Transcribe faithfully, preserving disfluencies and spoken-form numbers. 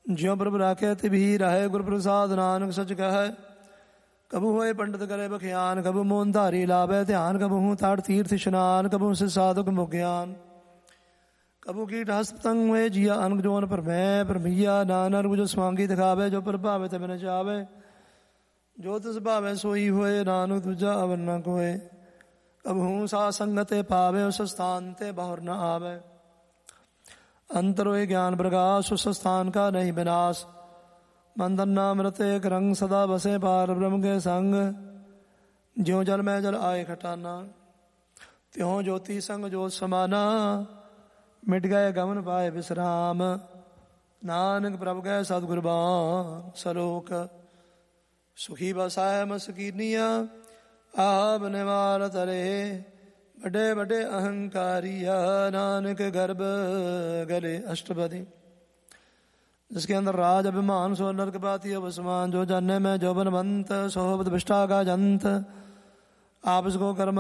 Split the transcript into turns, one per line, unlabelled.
ज्यों प्रभु राखे तिभी रहे गुरु प्रसाद नानक सच कहे। कबू होए पंडित करे बखियान, कबू मोन धारी लाभे ध्यान, कबू हूँ ताड़ तीर्थ स्नान, कबू से साधुक मुज्ञान। कबू कीट हस्त पतंग हुए जिया अनक जोन पर मैं पर मैया नानर जो स्वांगी दिखावे, जो प्रभावे ते बिन जावे, जो तिस भावे सोई हुए नानक दूजा अवर न कोय। कब हूँ सा संगते पावे उस स्थान ते बाहर न आवे, अंतर हुए ज्ञान प्रकाश उस स्थान का नहीं विनाश। मंदन नामृत एक रंग सदा बसे पार ब्रह्म के संग, ज्यों जल में जल आए खटाना, त्यों ज्योति संग ज्योत समाना, मिट गए गमन पाए विश्राम। नानक प्रभु गए सदगुरबान सलोक, सुखी बसाए मसकीनिया आप निवार तरे। बड़े बड़े अहंकारिया नानक गर्भ गले अष्टपदी, जिसके अंदर राज अभिमान सो नरक पाती अवसमान। जो जाने में जो बनवंत सोहबत विष्टा का जंत, आप इसको कर्म